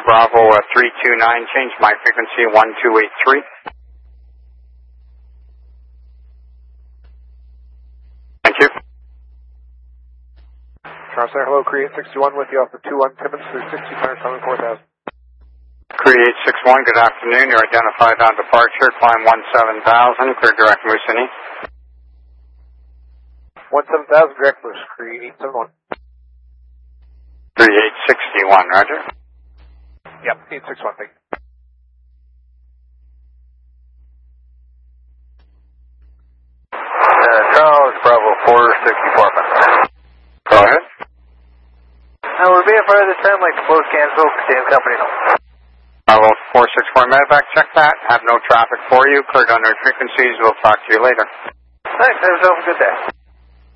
Bravo 329, change my frequency 1283. Thank you. Charles Air, hello, Create 61 with you off the 21 Timmins through 1600, 4000. Create 61, good afternoon. You're identified on departure, climb 17,000, clear direct Moosonee. 17,000, direct Moose, Create 871. 3861, roger. Yep, 861, thank you. Charles, Bravo 464. Go ahead. We're being part of the time, like the close cancel, same company. Bravo 464, medevac, check that. Have no traffic for you. Cleared unknown frequencies. We'll talk to you later. Thanks, have yourself a good day.